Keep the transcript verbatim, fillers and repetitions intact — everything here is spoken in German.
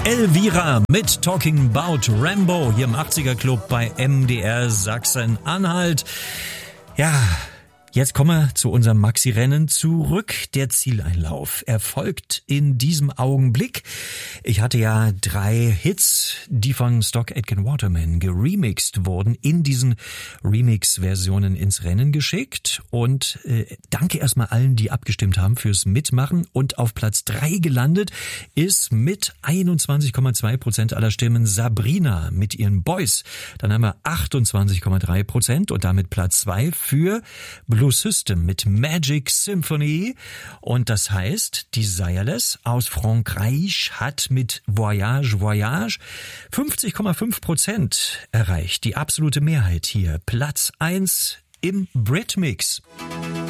Elvira mit Talking About Rambo hier im achtziger Club bei M D R Sachsen-Anhalt. Ja, jetzt kommen wir zu unserem Maxi-Rennen zurück. Der Zieleinlauf erfolgt in diesem Augenblick. Ich hatte ja drei Hits, die von Stock Aitken Waterman geremixed wurden, in diesen Remix-Versionen ins Rennen geschickt. Und äh, danke erstmal allen, die abgestimmt haben fürs Mitmachen. Und auf Platz drei gelandet ist mit einundzwanzig Komma zwei Prozent aller Stimmen Sabrina mit ihren Boys. Dann haben wir achtundzwanzig Komma drei Prozent und damit Platz zwei für Blue System mit Magic Symphony. Und das heißt, Desireless aus Frankreich hat mit Voyage Voyage fünfzig Komma fünf Prozent erreicht. Die absolute Mehrheit hier. Platz eins im Britmix.